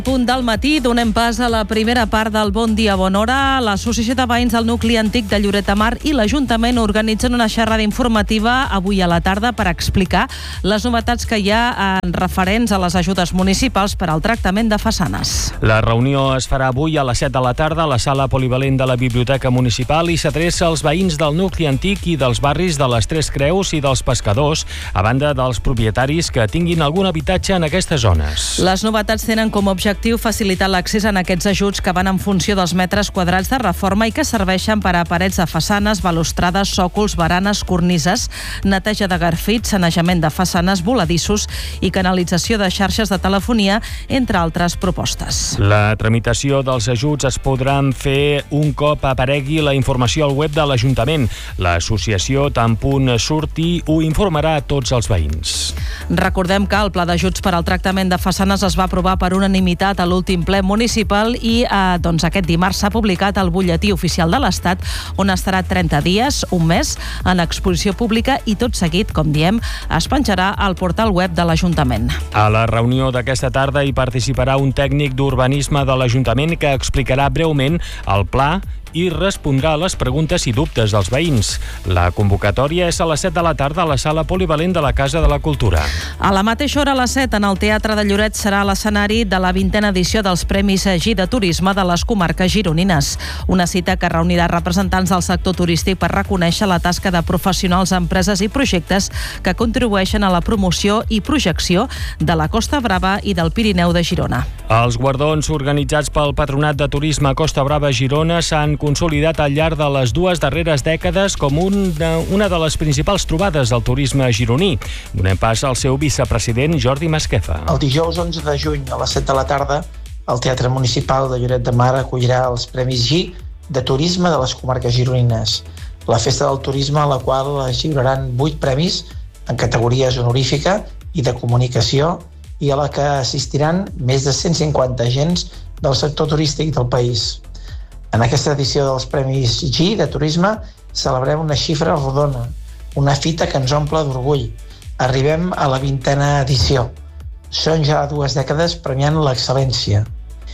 Punt del matí, donem pas a la primera part del Bon Dia, Bona Hora. L'Associació de Veïns del Nucli Antic de Lloret de Mar i l'Ajuntament organitzen una xerrada informativa avui a la tarda per explicar les novetats que hi ha en referents a les ajudes municipals per al tractament de façanes. La reunió es farà avui a les 7 de la tarda a la sala polivalent de la Biblioteca Municipal i s'adreça als veïns del Nucli Antic i dels barris de les Tres Creus i dels Pescadors, a banda dels propietaris que tinguin algun habitatge en aquestes zones. Les novetats tenen com a objectiu facilitar l'accés en aquests ajuts que van en funció dels metres quadrats de reforma i que serveixen per a parets de façanes, balustrades, sòcols, baranes, cornises, neteja de garfits, sanejament de façanes, voladissos i canalització de xarxes de telefonia, entre altres propostes. La tramitació dels ajuts es podran fer un cop aparegui la informació al web de l'Ajuntament. L'associació Tan Punt Surti ho informarà a tots els veïns. Recordem que el pla d'ajuts per al tractament de façanes es va aprovar per unanimitat a l'últim ple municipal i aquest dimarts s'ha publicat al butlletí oficial de l'Estat, on estarà 30 dies, un mes, en exposició pública i tot seguit, com diem, es penjarà al portal web de l'Ajuntament. A la reunió d'aquesta tarda hi participarà un tècnic d'urbanisme de l'Ajuntament que explicarà breument el pla i respondrà a les preguntes i dubtes dels veïns. La convocatòria és a les 7 de la tarda a la sala polivalent de la Casa de la Cultura. A la mateixa hora, a les 7, en el Teatre de Lloret serà l'escenari de la 20a edició dels Premis G de Turisme de les comarques gironines. Una cita que reunirà representants del sector turístic per reconèixer la tasca de professionals, empreses i projectes que contribueixen a la promoció i projecció de la Costa Brava i del Pirineu de Girona. Els guardons organitzats pel Patronat de Turisme Costa Brava Girona s'han consolidat al llarg de les dues darreres dècades com una de les principals trobades del turisme gironí. Donem pas al seu vicepresident Jordi Masquefa. El dijous 11 de juny a les 7 de la tarda el Teatre Municipal de Lloret de Mar acollirà els Premis G de Turisme de les comarques gironines. La festa del turisme a la qual es lliuraran 8 premis en categories honorífica i de comunicació i a la que assistiran més de 150 agents del sector turístic del país. En aquesta edició dels Premis G de Turisme celebrem una xifra rodona, una fita que ens omple d'orgull. Arribem a la 20a edició. Són ja 2 dècades premiant l'excel·lència.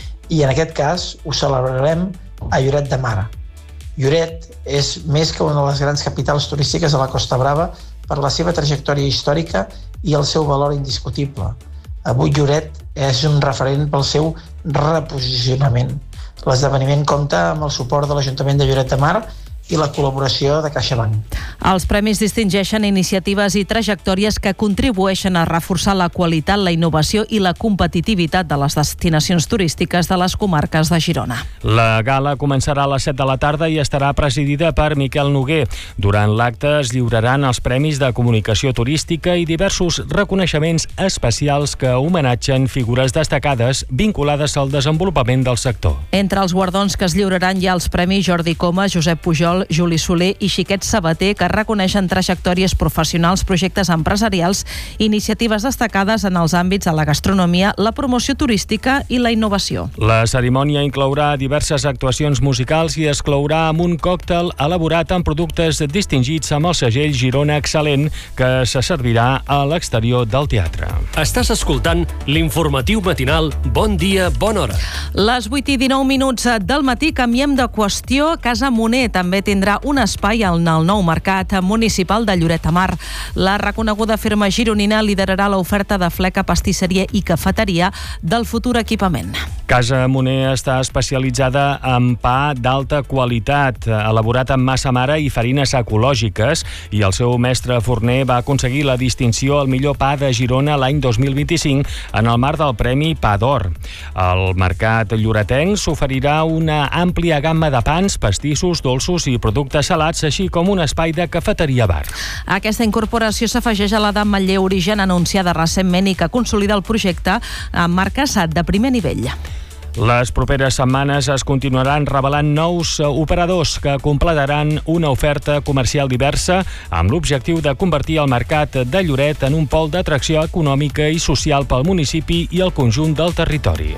I en aquest cas ho celebrarem a Lloret de Mar. Lloret és més que una de les grans capitals turístiques de la Costa Brava per la seva trajectòria històrica i el seu valor indiscutible. Avui Lloret és un referent pel seu reposicionament. L'esdeveniment compta amb el suport de l'Ajuntament de Lloret de Mar i la col·laboració de CaixaBank. Els premis distingeixen iniciatives i trajectòries que contribueixen a reforçar la qualitat, la innovació i la competitivitat de les destinacions turístiques de les comarques de Girona. La gala començarà a les 7 de la tarda i estarà presidida per Miquel Noguer. Durant l'acte es lliuraran els premis de comunicació turística i diversos reconeixements especials que homenatgen figures destacades vinculades al desenvolupament del sector. Entre els guardons que es lliuraran hi ha els premis Jordi Coma, Josep Pujol, Juli Soler i Xiquet Sabater, que reconeixen trajectòries professionals, projectes empresarials i iniciatives destacades en els àmbits de la gastronomia, la promoció turística i la innovació. La cerimònia inclourà diverses actuacions musicals i es clourà amb un còctel elaborat amb productes distingits amb el segell Girona Excel·lent que se servirà a l'exterior del teatre. Estàs escoltant l'informatiu matinal Bon Dia, Bona Hora. Les 8:19 del matí canviem de qüestió. Casa Moner també tindrà un espai en el nou mercat municipal de Lloret de Mar. La reconeguda firma gironina liderarà l'oferta de fleca, pastisseria i cafeteria del futur equipament. Casa Moner està especialitzada en pa d'alta qualitat, elaborat amb massa mare i farines ecològiques, i el seu mestre forner va aconseguir la distinció al millor pa de Girona l'any 2025 en el marc del Premi Pa d'Or. Al mercat lloretenc s'oferirà una àmplia gamma de pans, pastissos, dolços i productes salats, així com un espai de cafeteria-bar. Aquesta incorporació s'afegeix a la d'Ametller Origen, anunciada recentment i que consolida el projecte amb marques de primer nivell. Les properes setmanes es continuaran revelant nous operadors que completaran una oferta comercial diversa amb l'objectiu de convertir el mercat de Lloret en un pol d'atracció econòmica i social pel municipi i el conjunt del territori.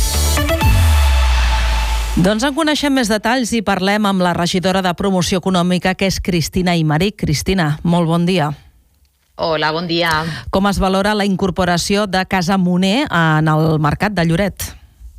Doncs en coneixem més detalls i parlem amb la regidora de Promoció Econòmica, que és Cristina Imeric. Cristina, molt bon dia. Hola, bon dia. Com es valora la incorporació de Casa Moner en el mercat de Lloret?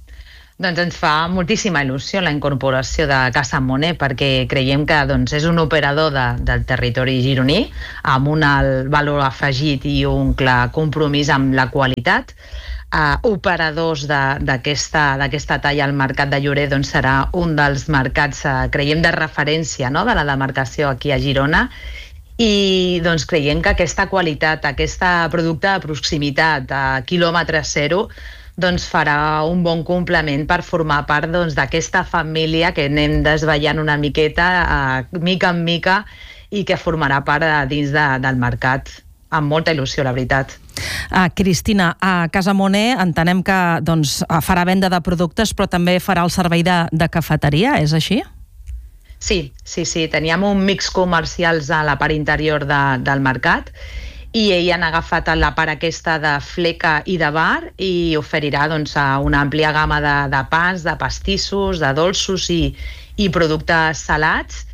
Doncs ens fa moltíssima il·lusió la incorporació de Casa Moner perquè creiem que és un operador del territori gironí amb un alt valor afegit i un clar compromís amb la qualitat. Operadors d'aquesta talla al mercat de Lloret serà un dels mercats, creiem, de referència, no?, de la demarcació aquí a Girona, i creiem que aquesta qualitat, aquest producte de proximitat a quilòmetre zero, farà un bon complement per formar part d'aquesta família que anem desvetllant una miqueta, mica en mica, i que formarà part dins del mercat. Amb molta il·lusió, la veritat. Cristina, a Casa Moner entenem que farà venda de productes, però també farà el servei de cafeteria, és així? Sí. Teníem un mix comercials a la part interior del mercat i ell han agafat la part aquesta de fleca i de bar i oferirà una àmplia gamma de pans, de pastissos, de dolços i productes salats.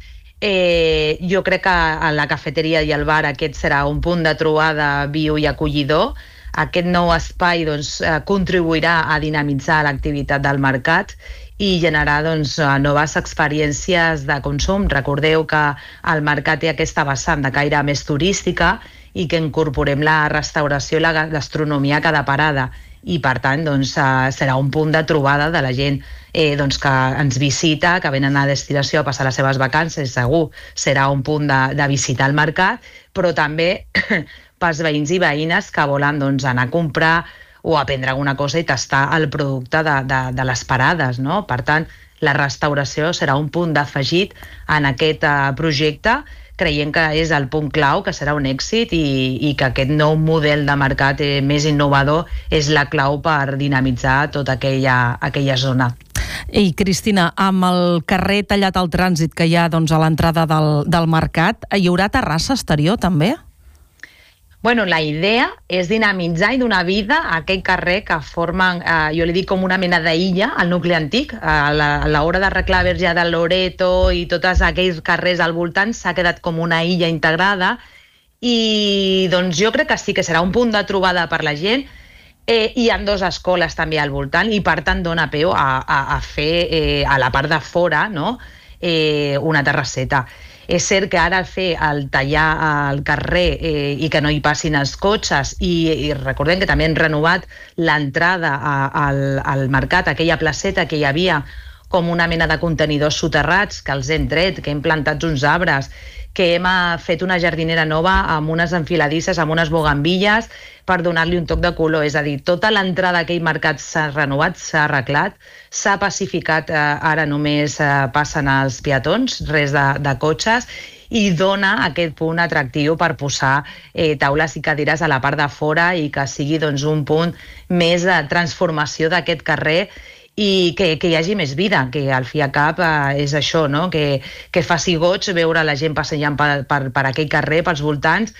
Jo crec que a la cafeteria i al bar aquest serà un punt de trobada viu i acollidor. Aquest nou espai contribuirà a dinamitzar l'activitat del mercat i generar noves experiències de consum. Recordeu que el mercat té aquesta vessant de caire més turística i que incorporem la restauració i la gastronomia a cada parada. I, per tant, serà un punt de trobada de la gent que ens visita, que venen a destinació a passar les seves vacances. Segur serà un punt de visitar el mercat, però també pels veïns i veïnes que volen anar a comprar o a prendre alguna cosa i tastar el producte de les parades, no? Per tant, la restauració serà un punt d'afegit en aquest projecte. Creiem que és el punt clau, que serà un èxit i que aquest nou model de mercat més innovador és la clau per dinamitzar tota aquella zona. I, Cristina, amb el carrer tallat al trànsit que hi ha a l'entrada del mercat, hi haurà terrassa exterior també? La idea és dinamitzar i donar vida a aquell carrer que formen, jo li dic com una mena d'illa al nucli antic. A l'hora d'arreglar Verge del Loreto i tots aquells carrers al voltant s'ha quedat com una illa integrada i jo crec que sí que serà un punt de trobada per la gent. Hi ha 2 escoles també al voltant i per tant dona peu a fer a la part de fora, no?, una terrasseta. És cert que ara al tallar el carrer i que no hi passin els cotxes i recordem que també han renovat l'entrada al mercat, aquella placeta que hi havia com una mena de contenidors soterrats que els hem tret, que hem plantat uns arbres, que hem fet una jardinera nova amb unes enfiladisses, amb unes bugambilles per donar-li un toc de color. És a dir, tota l'entrada d'aquell mercat s'ha renovat, s'ha arreglat, s'ha pacificat, ara només passen els peatons, res de cotxes, i dona aquest punt atractiu per posar taules i cadires a la part de fora i que sigui un punt més de transformació d'aquest carrer i que hi hagi més vida, que al fi i al cap és això, no?, que faci goig veure la gent passejant per aquell carrer, pels voltants,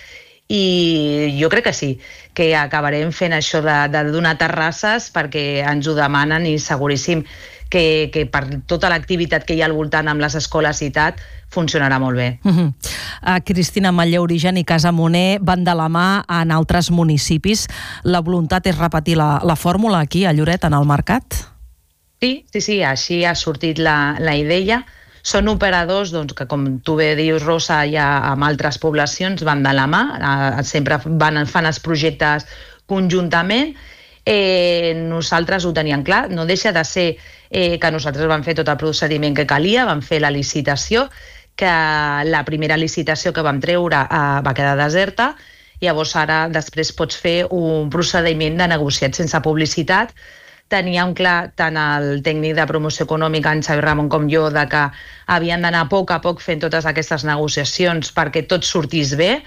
i jo crec que sí, que acabarem fent això de donar terrasses perquè ens ho demanen i seguríssim que per tota l'activitat que hi ha al voltant amb les escoles i tal, funcionarà molt bé. Cristina, Manlleu Origen i Casa Moner van de la mà en altres municipis. La voluntat és repetir la fórmula aquí a Lloret, en el mercat? Sí, així ha sortit la idea. Són operadors que, com tu bé dius, Rosa, ja amb altres poblacions van de la mà, sempre fan els projectes conjuntament. Nosaltres ho teníem clar, no deixa de ser que nosaltres vam fer tot el procediment que calia, vam fer la licitació, que la primera licitació que vam treure va quedar deserta, llavors ara després pots fer un procediment de negociat sense publicitat. Teníem clar tant el tècnic de promoció econòmica, en Xavi Ramon, com jo, que havien d'anar a poc fent totes aquestes negociacions perquè tot sortís bé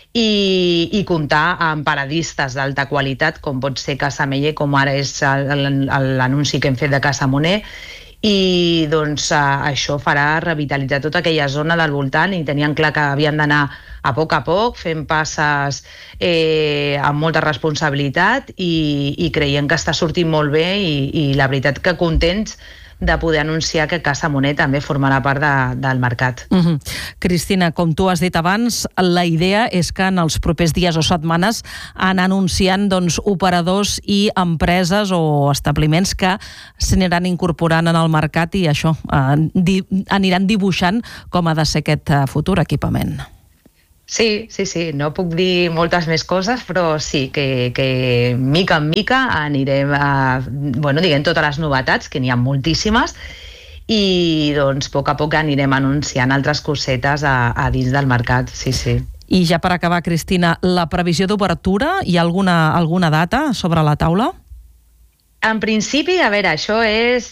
i comptar amb paradistes d'alta qualitat, com pot ser Casa Meller, com ara és l'anunci que hem fet de Casa Moner, i això farà revitalitzar tota aquella zona del voltant i tenien clar que havien d'anar a poc, fent passes amb molta responsabilitat i creiem que està sortint molt bé i la veritat que contents de poder anunciar que Casa Moner també formarà part del mercat. Cristina, com tu has dit abans, la idea és que en els propers dies o setmanes anar anunciant operadors i empreses o establiments que s'aniran incorporant en el mercat i això, aniran dibuixant com ha de ser aquest futur equipament. Sí, no puc dir moltes més coses, però sí, que mica en mica anirem dient totes les novetats, que n'hi ha moltíssimes, i doncs a poc a poc anirem anunciant altres cosetes a dins del mercat, sí. I ja per acabar, Cristina, la previsió d'obertura, hi ha alguna data sobre la taula? En principi, a veure, això és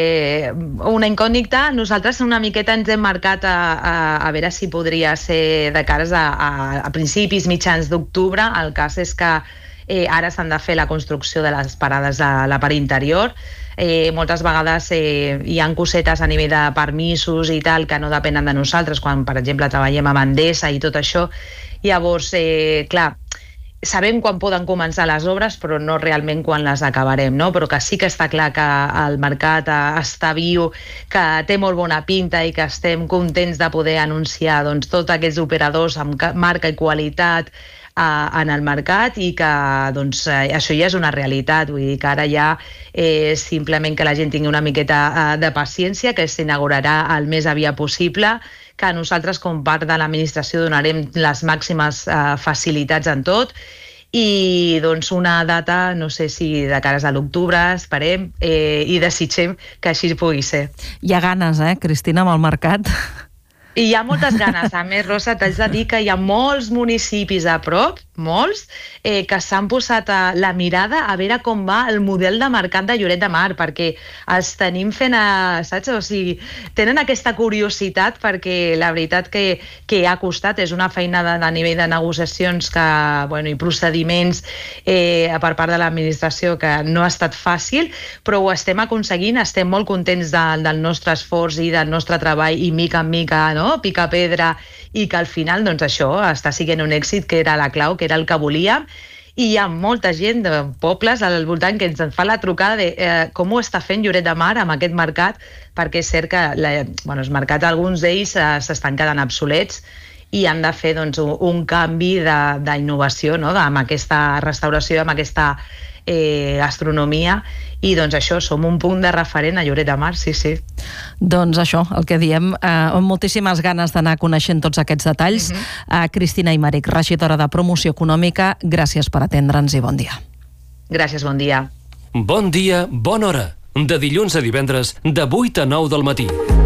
una incògnita. Nosaltres una miqueta ens hem marcat a veure si podria ser de cares a principis, mitjans d'octubre. El cas és que ara s'han de fer la construcció de les parades de la part interior. Moltes vegades hi ha cosetes a nivell de permisos i tal que no depenen de nosaltres, quan, per exemple, treballem amb Endesa i tot això. Llavors, clar, sabem quan poden començar les obres, però no realment quan les acabarem, no? Però que sí que està clar que el mercat està viu, que té molt bona pinta i que estem contents de poder anunciar tots aquests operadors amb marca i qualitat en el mercat, i que això ja és una realitat. Vull dir que ara ja simplement que la gent tingui una miqueta de paciència, que s'inaugurarà el més aviat possible, que nosaltres com part de l'administració donarem les màximes facilitats en tot, i una data, no sé si de cares a l'octubre, esperem i desitgem que així pugui ser. Hi ha ganes, Cristina, amb el mercat? I hi ha moltes ganes. A més, Rosa, t'haig de dir que hi ha molts municipis a prop, molts, que s'han posat la mirada a veure com va el model de mercat de Lloret de Mar, perquè els tenim fent, saps? O sigui, tenen aquesta curiositat, perquè la veritat que ha costat, és una feina de nivell de negociacions i procediments per part de l'administració que no ha estat fàcil, però ho estem aconseguint, estem molt contents del nostre esforç i del nostre treball, i mica en mica, pica pedra, i que al final això està sent un èxit, que era la clau, que era el que volíem. I hi ha molta gent de pobles al voltant que ens fa la trucada de com ho està fent Lloret de Mar amb aquest mercat, perquè és cert que els mercats, alguns d'ells s'estan quedant obsolets i han de fer un canvi d'innovació, amb aquesta restauració, amb aquesta gastronomia, i això, som un punt de referent a Lloret de Mar, sí. Doncs això, el que diem, amb moltíssimes ganes d'anar coneixent tots aquests detalls. Cristina Aymeric, regidora de Promoció Econòmica, gràcies per atendre'ns i bon dia. Gràcies, bon dia. Bon dia, bona hora. De dilluns a divendres, de 8 a 9 del matí.